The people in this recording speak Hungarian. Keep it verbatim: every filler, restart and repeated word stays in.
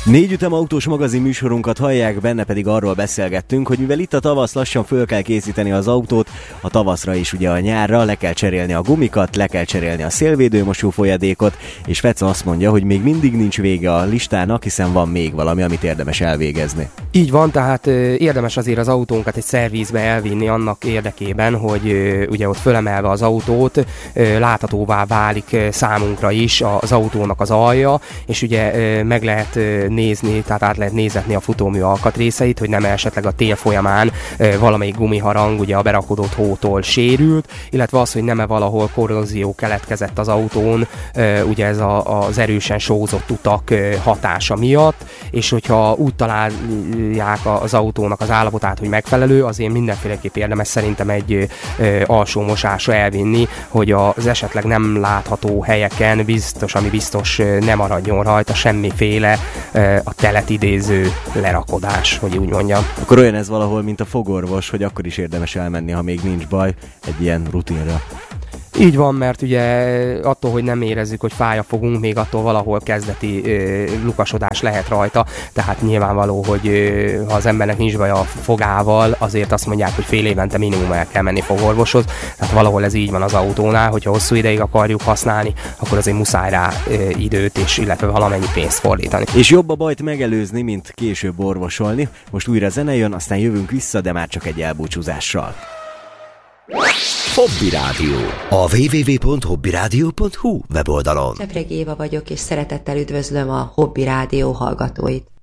Négy ütem autós magazin műsorunkat hallják, benne pedig arról beszélgettünk, hogy mivel itt a tavasz, lassan föl kell készíteni az autót, a tavaszra is ugye a nyárra, le kell cserélni a gumikat, le kell cserélni a szélvédőmosó folyadékot, és Fece azt mondja, hogy még mindig nincs vége a listának, hiszen van még valami, amit érdemes elvégezni. Így van, tehát érdemes azért az autónkat egy szervizbe elvinni annak érdekében, hogy ugye ott fölemelve az autót láthatóvá válik számunkra is az autónak az alja, és ugye meg lehet nézni, tehát át lehet nézetni a futómű alkatrészeit, hogy nem esetleg a tél folyamán valamelyik gumiharang ugye a berakodott hótól sérült, illetve az, hogy nem-e valahol korrózió keletkezett az autón, ugye ez a, az erősen sózott utak hatása miatt, és hogyha úgy találják az autónak az állapotát, hogy megfelelő, azért mindenféleképp érdemes szerintem egy alsó mosásra elvinni, hogy az esetleg nem látható helyeken biztos, ami biztos nem maradjon rajta semmiféle a telet idéző lerakodás, hogy úgy mondjam. Akkor olyan ez valahol, mint a fogorvos, hogy akkor is érdemes elmenni, ha még nincs baj, egy ilyen rutinra. Így van, mert ugye attól, hogy nem érezzük, hogy fáj a fogunk, még attól valahol kezdeti ö, lukasodás lehet rajta, tehát nyilvánvaló, hogy ö, ha az embernek nincs baj a fogával, azért azt mondják, hogy fél évente minimum el kell menni fogorvoshoz, tehát valahol ez így van az autónál, hogyha hosszú ideig akarjuk használni, akkor azért muszáj rá ö, időt és illetve valamennyi pénzt fordítani. És jobb a bajt megelőzni, mint később orvosolni. Most újra zene jön, aztán jövünk vissza, de már csak egy elbúcsúzással. Hobby Rádió. A double-u double-u double-u pont hobby rádió pont hu weboldalon. Csepregi Éva vagyok, és szeretettel üdvözlöm a Hobby Rádió hallgatóit.